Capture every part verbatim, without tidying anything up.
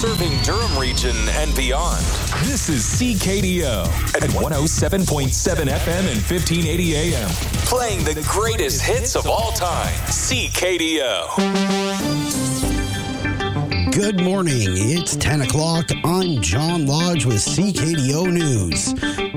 serving Durham region and beyond. This is C K D O at one oh seven point seven F M and fifteen eighty A M. Playing the greatest hits of all time. C K D O. Good morning. It's ten o'clock. I'm John Lodge with C K D O News.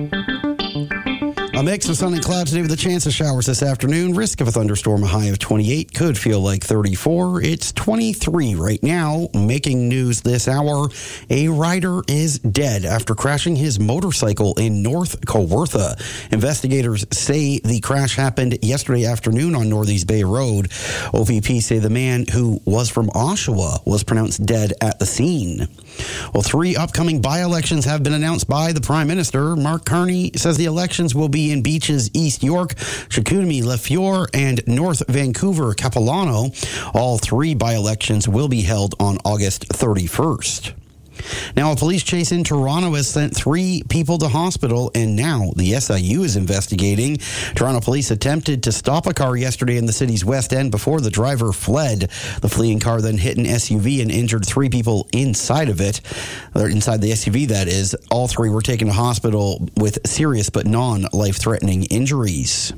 A mix of sun and clouds today with a chance of showers this afternoon. Risk of a thunderstorm, a high of twenty-eight. Could feel like thirty-four. It's twenty-three right now. Making news this hour. A rider is dead after crashing his motorcycle in North Kawartha. Investigators say the crash happened yesterday afternoon on Northeast Bay Road. O V P say the man, who was from Oshawa, was pronounced dead at the scene. Well, three upcoming by-elections have been announced by the Prime Minister. Mark Carney says the elections will be in Beaches, East York, Chicoutimi, Leflore, and North Vancouver, Capilano. All three by-elections will be held on August thirty-first. Now, a police chase in Toronto has sent three people to hospital, and now the S I U is investigating. Toronto police attempted to stop a car yesterday in the city's West End before the driver fled. The fleeing car then hit an S U V and injured three people inside of it. Or inside the S U V, that is. All three were taken to hospital with serious but non-life-threatening injuries.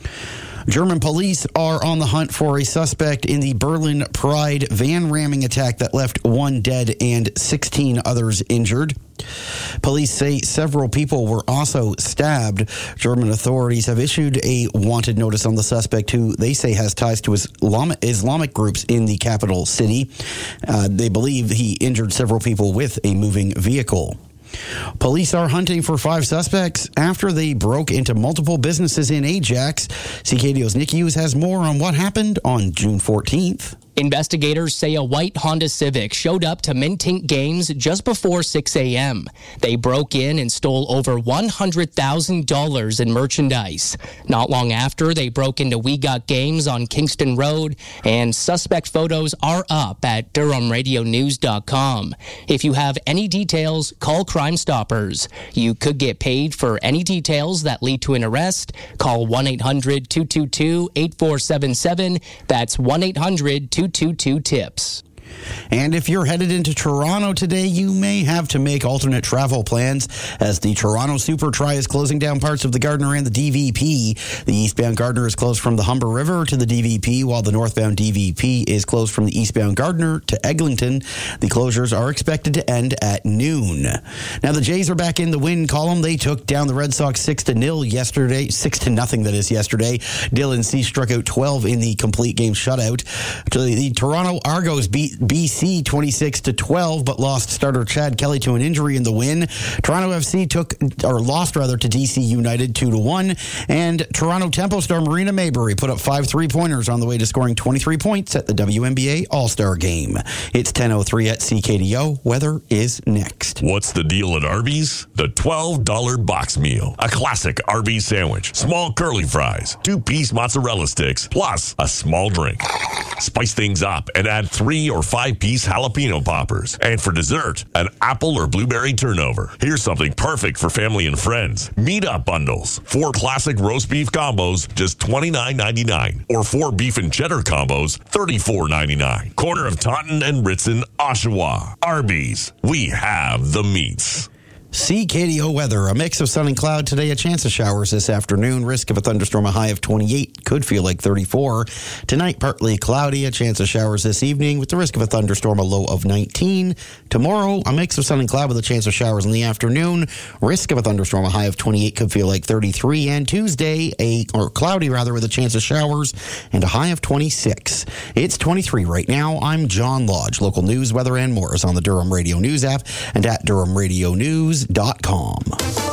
German police are on the hunt for a suspect in the Berlin Pride van ramming attack that left one dead and sixteen others injured. Police say several people were also stabbed. German authorities have issued a wanted notice on the suspect, who they say has ties to Islamic, Islamic groups in the capital city. Uh, they believe he injured several people with a moving vehicle. Police are hunting for five suspects after they broke into multiple businesses in Ajax. C K D O's Nick Hughes has more on what happened on June fourteenth. Investigators say a white Honda Civic showed up to Mintink Games just before six a.m. They broke in and stole over one hundred thousand dollars in merchandise. Not long after, they broke into We Got Games on Kingston Road, and suspect photos are up at Durham Radio News dot com. If you have any details, call Crime Stoppers. You could get paid for any details that lead to an arrest. Call one eight hundred two two two eight four seven seven. That's one eight hundred two two two tips. And if you're headed into Toronto today, you may have to make alternate travel plans as the Toronto Super Tri is closing down parts of the Gardiner and the D V P. The eastbound Gardiner is closed from the Humber River to the D V P, while the northbound D V P is closed from the eastbound Gardiner to Eglinton. The closures are expected to end at noon. Now, the Jays are back in the win column. They took down the Red Sox six to nil yesterday, six to nothing that is yesterday. Dylan Cease struck out twelve in the complete game shutout. The Toronto Argos beat B C twenty-six to twelve, but lost starter Chad Kelly to an injury in the win. Toronto F C took, or lost rather, to D C United two to one, and Toronto Tempo star Marina Maybury put up five three-pointers on the way to scoring twenty-three points at the W N B A All-Star Game. It's ten oh three at C K D O. Weather is next. What's the deal at Arby's? The twelve dollars box meal. A classic Arby's sandwich, small curly fries, two-piece mozzarella sticks, plus a small drink. Spice things up and add three or five-piece jalapeno poppers. And for dessert, an apple or blueberry turnover. Here's something perfect for family and friends. Meat-up bundles. Four classic roast beef combos, just twenty-nine ninety-nine. Or four beef and cheddar combos, thirty-four ninety-nine. Corner of Taunton and Ritson, Oshawa. Arby's. We have the meats. C K D O weather. A mix of sun and cloud today. A chance of showers this afternoon. Risk of a thunderstorm, a high of twenty-eight. Could feel like thirty-four. Tonight, partly cloudy. A chance of showers this evening with the risk of a thunderstorm, a low of nineteen. Tomorrow, a mix of sun and cloud with a chance of showers in the afternoon. Risk of a thunderstorm, a high of twenty-eight. Could feel like thirty-three. And Tuesday, a or cloudy rather, with a chance of showers and a high of twenty-six. It's twenty-three right now. I'm John Lodge. Local news, weather, and more is on the Durham Radio News app and at Durham Radio News dot com.